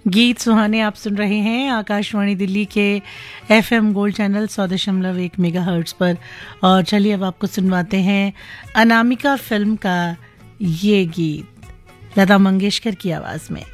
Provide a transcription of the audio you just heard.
गीत सुहाने आप सुन रहे हैं आकाशवाणी दिल्ली के FM गोल्ड चैनल 100.1 मेगाहर्ट्ज़ पर। और चलिए अब आपको सुनवाते हैं अनामिका फिल्म का ये गीत लता मंगेशकर की आवाज़ में।